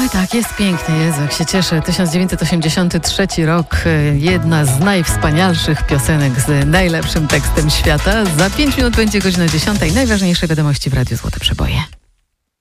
Oj tak, jest pięknie, Jezu, jak się cieszę. 1983 rok, jedna z najwspanialszych piosenek z najlepszym tekstem świata. Za 5 minut będzie godzina 10. Najważniejsze wiadomości w Radiu Złote Przeboje.